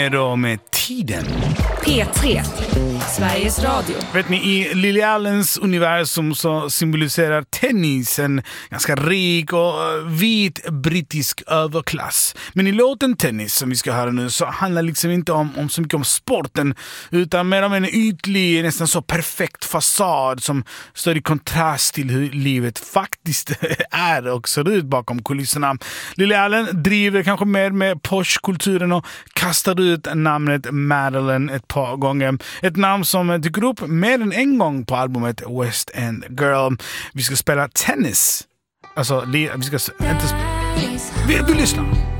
Då med tiden. P3, Sveriges Radio. Vet ni, i Lily Allens universum så symboliserar tennis en ganska rik och vit brittisk överklass. Men i låten Tennis som vi ska höra nu så handlar liksom inte om så mycket om sporten utan mer om en ytlig, nästan så perfekt fasad som står i kontrast till hur livet faktiskt är och ser ut bakom kulisserna. Lily Allen driver kanske mer med posh-kulturen och kastar ut namnet Madeline ett par gånger. Ett namn som dyker upp mer än en gång på albumet West End Girl. Vi ska spela Tennis. Alltså, vi ska inte... Vi lyssnar.